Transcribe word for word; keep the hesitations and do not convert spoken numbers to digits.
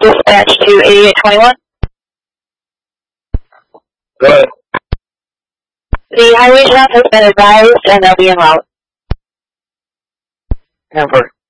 Dispatch to eighty-eight twenty-one. Go ahead. The highway shop has been advised and they'll be en route. Hanford.